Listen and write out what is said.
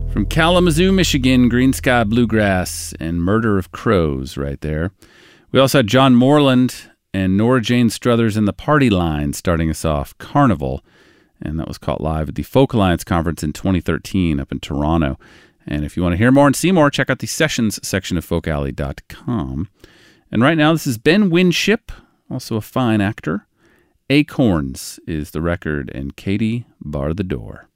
From Kalamazoo, Michigan, Green Sky Bluegrass and Murder of Crows right there. We also had John Moreland and Nora Jane Struthers in the Party Line starting us off, Carnival. And that was caught live at the Folk Alliance Conference in 2013 up in Toronto. And if you want to hear more and see more, check out the Sessions section of folkalley.com. And right now, this is Ben Winship, also a fine actor. Acorns is the record, and Katie Bar the Door.